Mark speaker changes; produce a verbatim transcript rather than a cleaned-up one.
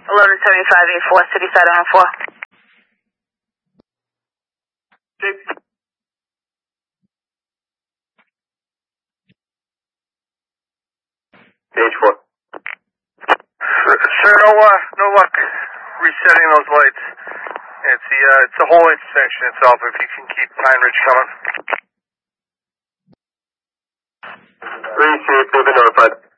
Speaker 1: eleven seventy-five eight four, city side on four.
Speaker 2: Page four.
Speaker 3: Sir, no, uh, no luck resetting those lights. It's the, uh, it's the whole intersection itself, if you can keep Pine Ridge coming.
Speaker 2: Three, two, they've been notified.